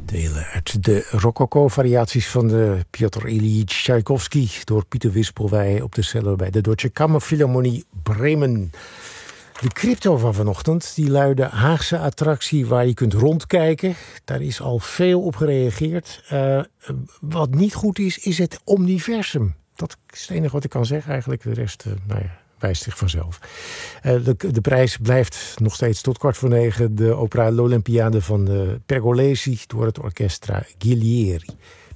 Delen uit de rococo-variaties van de Piotr Ilyich Tchaikovsky door Pieter Wispelwey op de cello bij de Deutsche Kammerphilharmonie Bremen. De crypto van vanochtend, die luidde Haagse attractie waar je kunt rondkijken. Daar is al veel op gereageerd. Wat niet goed is het omniversum. Dat is het enige wat ik kan zeggen eigenlijk. De rest, wijst zich vanzelf. De prijs blijft nog steeds tot 8:45 de opera L'Olympiade van Pergolesi door het Orchestra Ghiglieri.